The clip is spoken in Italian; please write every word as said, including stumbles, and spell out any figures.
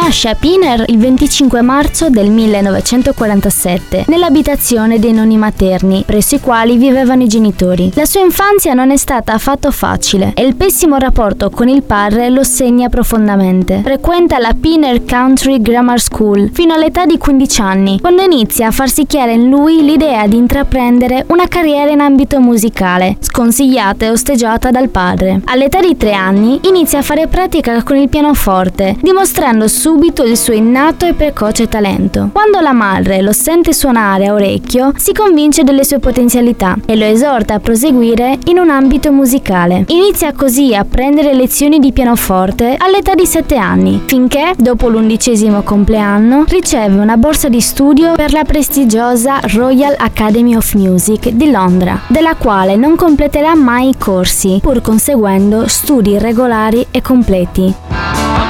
Nasce a Pinner il venticinque marzo del millenovecentoquarantasette nell'abitazione dei nonni materni, presso i quali vivevano i genitori. La sua infanzia non è stata affatto facile e il pessimo rapporto con il padre lo segna profondamente. Frequenta la Pinner Country Grammar School fino all'età di quindici anni, quando inizia a farsi chiara in lui l'idea di intraprendere una carriera in ambito musicale, sconsigliata e osteggiata dal padre. All'età di tre anni inizia a fare pratica con il pianoforte, dimostrando subito il suo innato e precoce talento. Quando la madre lo sente suonare a orecchio, si convince delle sue potenzialità e lo esorta a proseguire in un ambito musicale. Inizia così a prendere lezioni di pianoforte all'età di sette anni, finché, dopo l'undicesimo compleanno, riceve una borsa di studio per la prestigiosa Royal Academy of Music di Londra, della quale non completerà mai i corsi, pur conseguendo studi regolari e completi.